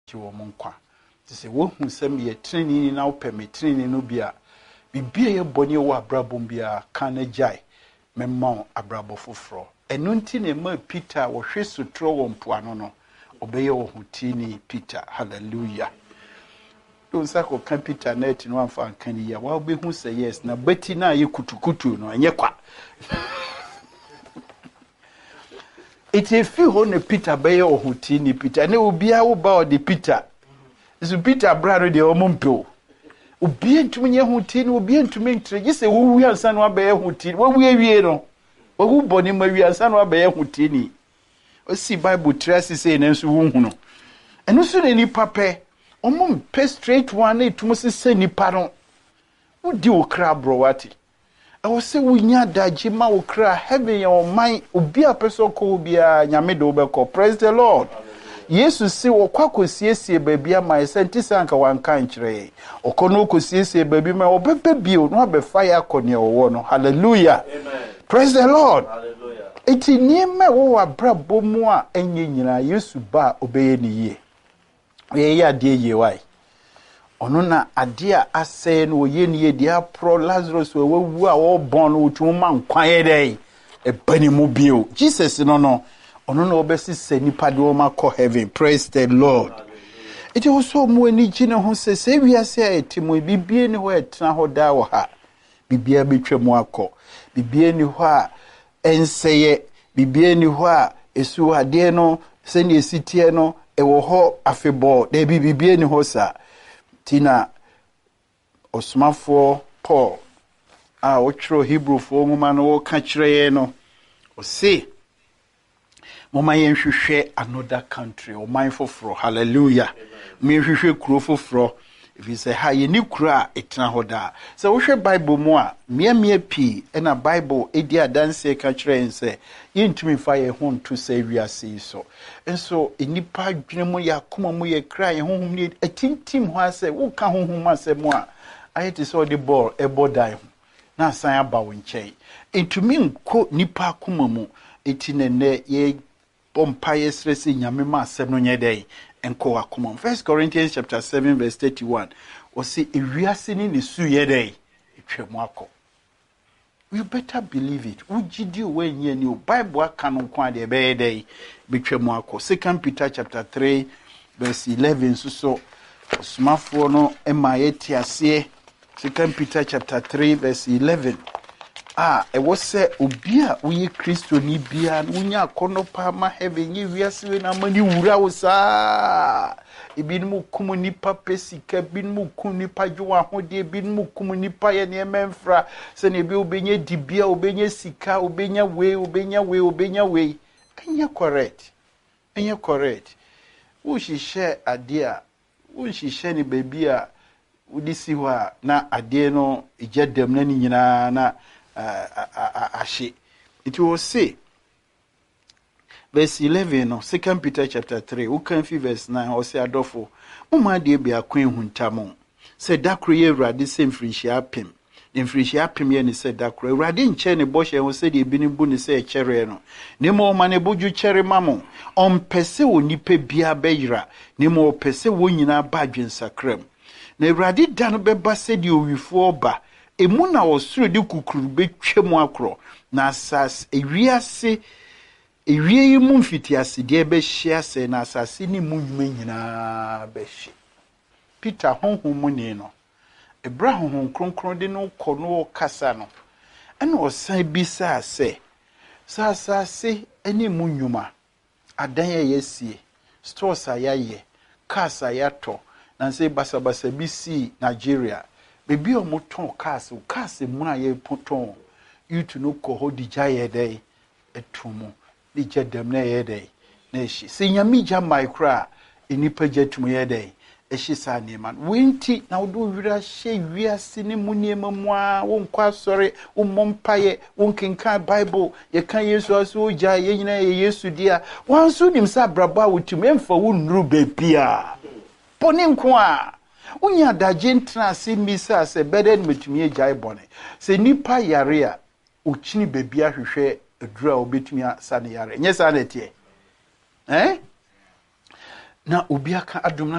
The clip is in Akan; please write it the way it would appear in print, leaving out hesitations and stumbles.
wo monkwa se wo hu sem ye trini na wo peme trini no bia bibia ye boni wo abrabom bia kan agyae memma abrabo foforo enu nti ne ma Peter wo hwe sutro wo mpoano no obeye wo hutini Peter hallelujah don sako kan Peter net no amfa kan ya wa be hu say yes na bati na ye kutukutu no enye kwa it if you ho ne Peter beye wo hutini Peter ne obia wo ba o de Peter so Peter brado de o mompo obia ntumi nye hutini obia ntumi ntre gise wo wi ansa no abeye hutini wo wi awie no wo boni ma wi ansa no abeye hutini o si Bible trace say na nso wo hu no eno so ne nipa pe omum pe straight one etumo se nipa no wodi wo kra bro wati e wo se wunya daji ma wo kra heaven your mind obi apeso ko bia nyame do be ko praise the Lord. Jesus si wo kwa kosiesie baabi ama sentisa anka wanka nkyere okono kosiesie baabi ma obebe bio no abefa ya akone wo no hallelujah amen praise the Lord hallelujah eti nieme wo abrabo mu a enye nyina Yesu ba obeye ni ye ye ya de ye wai ono na ade a asɛ no ye ni ye dia pro Lazarus wo wu a wo bon no tu ma nkwan ye dai e bani mu bio Jesus no ono na obesi se nipa de o ma ko heaven praise the Lord it also mu ani gine ho se wiase a etimo bibie ni ho etena ho da wo ha bibia betwa mu akọ bibie ni ho a enseye bibie ni ho a esu ade no se ni esitie no ewo ho afebo de bibie ni ho sa tina osmafo Paul a ochro Hebrew fo nwoma no wo ka kire no o se mama yen hwehwe another country o mindful for hallelujah me hwehwe kuro foforo if you say ha ye ni kuro a etena hoda so wo hwe Bible mu a mia pi na Bible edi adanse ka kire nse yentumi fa ye ho nto say wiase so enso enipa dwene mu ya koma mu ye kra ye honhom ni atintim ho ase wo ka honhom ase mu a ayeti so the ball e bodai na san aba wo nkyɛn entumi nko nipa koma mu etinene ye pompa yesresi nyame ma asem no nyedai enko akoma 1 Corinthians chapter 7 verse 31 o se ewiase ni ne su yedai etwemu akọ you better believe it ugidi wenye ni Bible aka no kwa de be yedai betwemu akọ 2 Peter chapter 3 verse 11 so osmafo no ema yetiase 2 Peter chapter 3 verse 11 ewo se obi a uye Kristo ni bia unya kono pa ma heaven ye wiase we na mani wura wo saa ebinmu kum nipa pesika binmu kum nipa dwo ahode ebinmu kum nipa ye ne memfra se ne bi obenye dibia obenye sika obenya we enya correct wo hihye ade a wo hihye ni baby a udisi ho a na ade no ejadam na ni nyina na ashe it will say verse 11 no 2 Peter chapter 3 who can fi verse 9 or say adofo mama de bia kwen huntamon say dakro ye urade se mfrinhia apem ye ne say dakro urade nche ne bo hye ho say de bi ne bu ne say kyere no ne mo ma ne boju kyere mamo on pese onipa bia beyira ne mo pese wonyina ba adwensakram na urade da no beba se de owifo oba emu na osuro de kukuru betwem akro na asas ewiase ewie mu mfitiase de be hia se na asase ni mu nwuma nyina be hye Peter honhom mu ni no ebra honhom kronkron de no kɔ no kasa no ɛna osan bisa se asase ani mu nwuma adan yesie stores ayaye cars ayato na se basabasa bisi Nigeria bebi o moton cars mu na ye poton yutu no ko ho dijaye dai etumu di jedam na ye dai na eshi se nyami ja micro enipa jetumu ye dai eshi sa neman wenti na wodo wira hye wiase ne mu niema mu a wonkwa sori ummompaye wonkenka Bible ye kan Yesu aso ja ye nyina ye Yesu dia wanso nim sa braba wotum emfa wo nuru bebia poni nko a unya daje ntra se misa se beden metumi agyae bone se nipa yare a ochini bebia hwehwe adura obetumi asa ne yare nye sa na tie na obi aka adom